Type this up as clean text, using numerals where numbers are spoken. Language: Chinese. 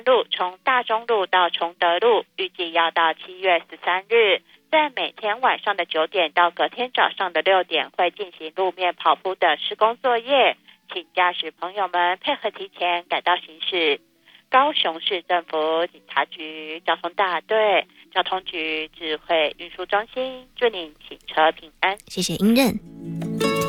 路从大中路到崇德路，预计要到7月13日，在每天晚上的9点到隔天早上的6点会进行路面跑铺的施工作业，请驾驶朋友们配合提前改道行驶。高雄市政府警察局交通大队交通局智慧运输中心祝您骑车平安。 谢谢英任。